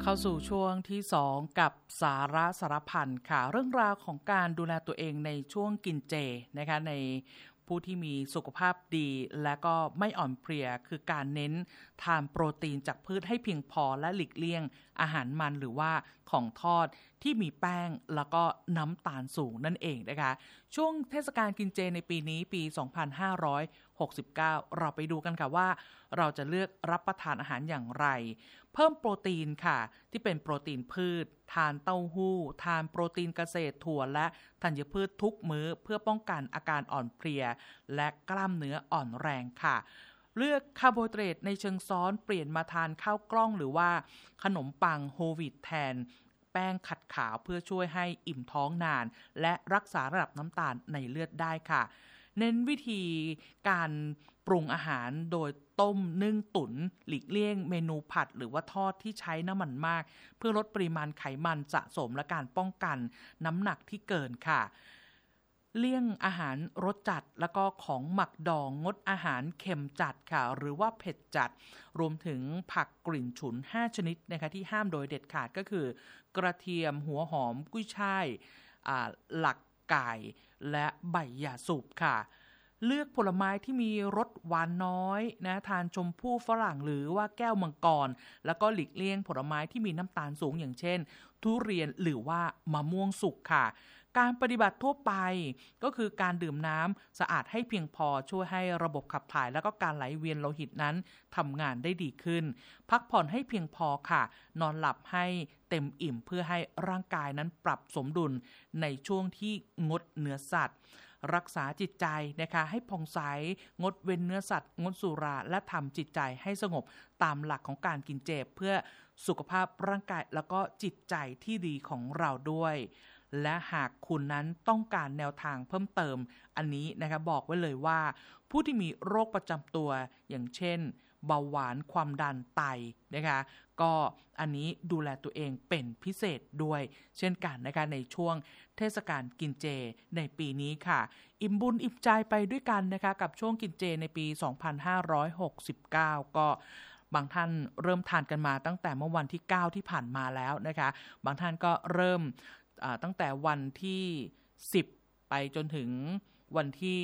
เข้าสู่ช่วงที่2กับสาระสารพันค่ะเรื่องราวของการดูแลตัวเองในช่วงกินเจนะคะในผู้ที่มีสุขภาพดีและก็ไม่อ่อนเพลียคือการเน้นทานโปรตีนจากพืชให้เพียงพอและหลีกเลี่ยงอาหารมันหรือว่าของทอดที่มีแป้งแล้วก็น้ำตาลสูงนั่นเองนะคะช่วงเทศกาลกินเจในปีนี้ปี 2569 เราไปดูกันค่ะว่าเราจะเลือกรับประทานอาหารอย่างไรเพิ่มโปรตีนค่ะที่เป็นโปรตีนพืชทานเต้าหู้ทานโปรตีนเกษตรถั่วและธัญพืชทุกมื้อเพื่อป้องกันอาการอ่อนเพลียและกล้ามเนื้ออ่อนแรงค่ะเลือกคาร์โบไฮเดรตในเชิงซ้อนเปลี่ยนมาทานข้าวกล้องหรือว่าขนมปังโฮลวีตแทนแป้งขัดขาวเพื่อช่วยให้อิ่มท้องนานและรักษาระดับน้ำตาลในเลือดได้ค่ะเน้นวิธีการปรุงอาหารโดยต้มนึ่งตุ๋นหลีกเลี่ยงเมนูผัดหรือว่าทอดที่ใช้น้ำมันมากเพื่อลดปริมาณไขมันสะสมและการป้องกันน้ำหนักที่เกินค่ะเลี่ยงอาหารรสจัดแล้วก็ของหมักดองงดอาหารเค็มจัดค่ะหรือว่าเผ็ดจัดรวมถึงผักกลิ่นฉุน5ชนิดนะคะที่ห้ามโดยเด็ดขาดก็คือกระเทียมหัวหอมกุ้ยช่ายหลักไก่และใบหย่าสูบค่ะเลือกผลไม้ที่มีรสหวานน้อยนะทานชมพู่ฝรั่งหรือว่าแก้วมังกรแล้วก็หลีกเลี่ยงผลไม้ที่มีน้ำตาลสูงอย่างเช่นทุเรียนหรือว่ามะม่วงสุกค่ะการปฏิบัติทั่วไปก็คือการดื่มน้ำสะอาดให้เพียงพอช่วยให้ระบบขับถ่ายแล้วก็การไหลเวียนโลหิตนั้นทำงานได้ดีขึ้นพักผ่อนให้เพียงพอค่ะนอนหลับให้เต็มอิ่มเพื่อให้ร่างกายนั้นปรับสมดุลในช่วงที่งดเนื้อสัตว์รักษาจิตใจนะคะให้ผ่องใสงดเว้นเนื้อสัตว์งดสุราและทำจิตใจให้สงบตามหลักของการกินเจเพื่อสุขภาพร่างกายแล้วก็จิตใจที่ดีของเราด้วยและหากคุณนั้นต้องการแนวทางเพิ่มเติมอันนี้นะคะบอกไว้เลยว่าผู้ที่มีโรคประจำตัวอย่างเช่นเบาหวานความดันไตนะคะก็อันนี้ดูแลตัวเองเป็นพิเศษด้วยเช่นกันนะคะในช่วงเทศกาลกินเจในปีนี้ค่ะอิ่มบุญอิ่มใจไปด้วยกันนะคะกับช่วงกินเจในปี 2569 ก็บางท่านเริ่มทานกันมาตั้งแต่เมื่อวันที่9ที่ผ่านมาแล้วนะคะบางท่านก็เริ่มตั้งแต่วันที่10ไปจนถึงวันที่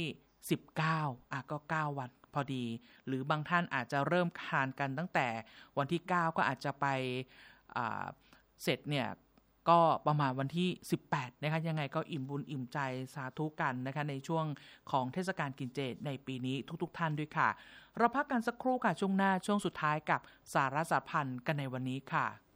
19ก็9วันพอดีหรือบางท่านอาจจะเริ่มทานกันตั้งแต่วันที่9ก็อาจจะไปเสร็จเนี่ยก็ประมาณวันที่18นะคะยังไงก็อิ่มบุญอิ่มใจสาธุกันนะคะในช่วงของเทศกาลกินเจในปีนี้ทุกท่านด้วยค่ะเราพักกันสักครู่ค่ะช่วงหน้าช่วงสุดท้ายกับสาระสารพันกันในวันนี้ค่ะ